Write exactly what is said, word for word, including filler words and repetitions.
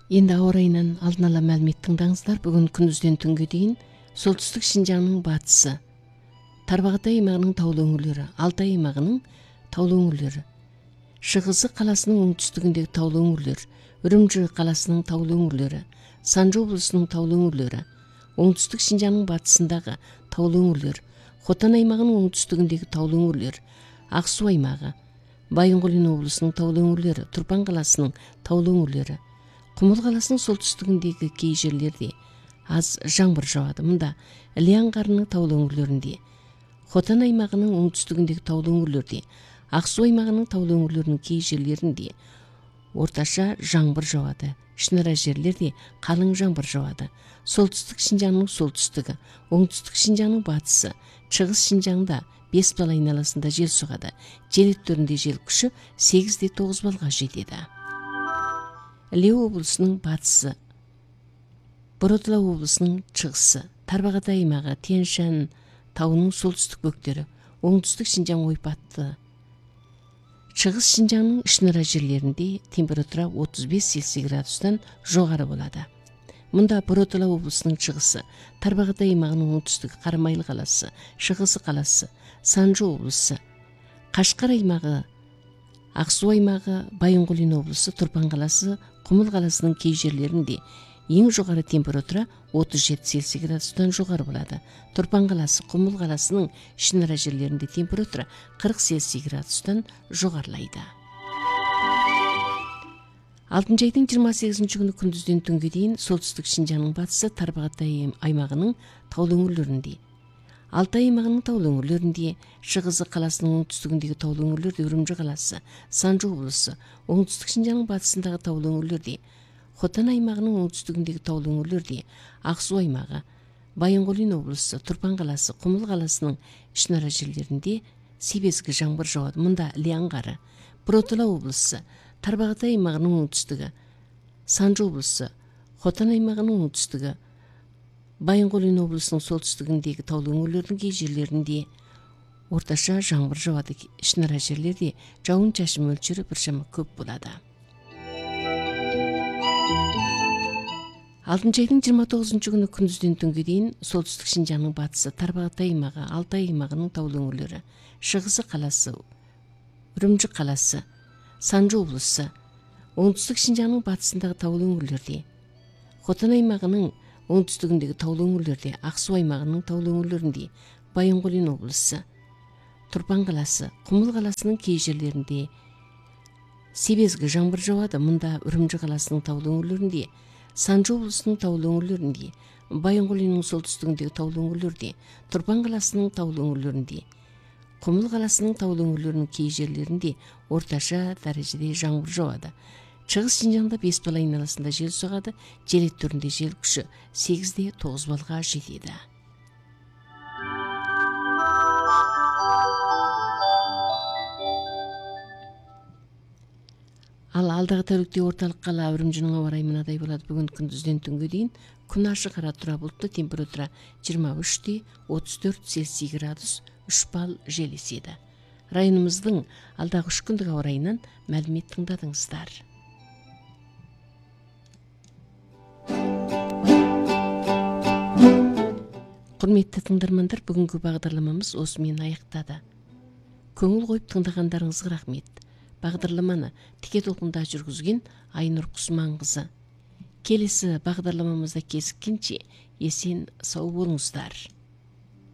Енді ауа райынан алдын ала мәлімет тыңдаңыздар. Бүгін күндізден түнге дейін солтүстік Шинжаңның батысы, Тарбағатай аймағының таулы өңірлері, Алтай аймағының таулы өңірлері, Шығысы қаласының оңтүстігіндегі таулы өңірлер, Үрімжі қаласының таулы өңірлері, Санжы облысының таулы өңірлері, оңтүстік Шинжаңның батысындағы таулы өңірлер, Хотан аймағының оңтүстігіндегі таулы өңірлер, Ақсу аймағы, Байынқолин облысының таулы өңірлері, Тұрпан қаласының таулы өңірлері, Құмыл қаласының солтүстігіндегі кей жерлерде аз жаңбыр жауады. Мұнда Ілиян қарының таулы өңірлерінде, Хотан аймағының оңтүстігіндегі таулы өңірлерде, Ақсу аймағының таулы өңірлерінің кей жерлерінде орташа жаңбыр жауады. Ішінара жерлерде қалың жаңбыр жауады. Солтүстік Шинжаңның солтүстігі, оңтүстік Шинжаңның батысы, шығыс Шинжаңда бес бал айналасында жел соғады. Жел екпіні жел күші сегіз де тоғыз балға жетеді. Іле облысының батысы, Бородала облысының шығысы, Тарбағатай аймағы, Тянь-Шань тауының солтүстік бөктері, оңтүстік Шинжаң ойпатты. Шығыс Шинжаңның ішінара жерлерінде температура отыз бес Цельсий градустан жоғары болады. Мұнда Бородала облысының шығысы, Тарбағатай аймағының оңтүстігі, Қарамайлы қаласы, Шығысы қаласы, Санжы облысы, Қашқар аймағы, Ақсу аймағы, Байынқолин облысы, Тұрпан қаласы, Құмыл қаласының кей жерлерінде ең жоғары температура отыз жеті Цельсий градустан жоғары болады. Тұрпан қаласы, Құмыл қаласының ішінара жерлерінде температура қырық Цельсий градустан жоғарылайды. Алтыншы айдың жиырма сегізінші күні күндізден түнге дейін солтүстік Шинжаңның батысы, Тарбағатай аймағының таулы өңірлерінде, Алтай аймағының таулы өңірлерінде, Шығысы қаласының оңтүстігіндегі таулы өңірлерде, Үрімжі қаласы, Санжы облысы, оңтүстік Шинжаңның батысындағы таулы өңірлерде, Хотан аймағының оңтүстігіндегі таулы өңірлерде, Ақсу аймағы, Байынқолин облысы, Тұрпан қаласы, Құмыл қаласының ішінара жерлерінде себезгі жаңбыр жауады. Мұнда Ілиян қары, Бородала облысы, Тарбағатай аймағының оңтүстігі, Санжы облысы, Хотан аймағының оңтүстігі, Байынқолин облысының солтүстігіндегі таулы өңірлердің кей жерлерінде орташа жаңбыр жауады. Ішінара жерлерде жауын-шашын мөлшері біршама көп болады. Алтыншы айдың жиырма тоғызыншы күні күндізден түнге дейін солтүстік Шинжаңның батысы, Тарбағатай аймағы, Алтай аймағының таулы өңірлері, Шығысы қаласы, Үрімжі қаласы, Санжы облысы, оңтүстік Шинжаңның батысындағы таулы өңірлерде, Хотан аймағының оңтүстігіндегі таулы өңірлерде, Ақсу аймағының таулы өңірлерінде, Байынқолин облысы, Тұрпан қаласы, Құмыл қаласының кей жерлерінде себезгі жаңбыр жауады. Мұнда Үрімжі қаласының таулы өңірлерінде, Санжы облысының таулы өңірлерінде, Байынқолиннің солтүстігіндегі таулы өңірлерде, Тұрпан қаласының таулы өңірлерінде, Құмыл қаласының таулы өңірлерінің кей жерлерінде орташа дәрежеде жаңбыр жауады. Шығыс Шинжаңда бес бал айналасында жел соғады. Жел екпіні жел күші сегіз де тоғыз балға жетеді. Ал алдағы тәулікте орталық қала Үрімжінің ауа райы мынадай болады. Бүгін күндізден түнге дейін күн ашық, ара тұра бұлтты, температура жиырма үш те отыз төрт Цельсий градус, үш бал жел еседі. Районымыздың алдағы үш күндік ауа райынан мәлімет тыңдадыңыздар. Құрметті тыңдармандар, бүгінгі бағдарламамыз осымен аяқтады. Көңіл қойып тыңдағандарыңызға рахмет. Бағдарламаны тіке толқында жүргізген Айнұр Құсманқызы. Келесі бағдарламамызда кезіккенше есен сау болыңыздар.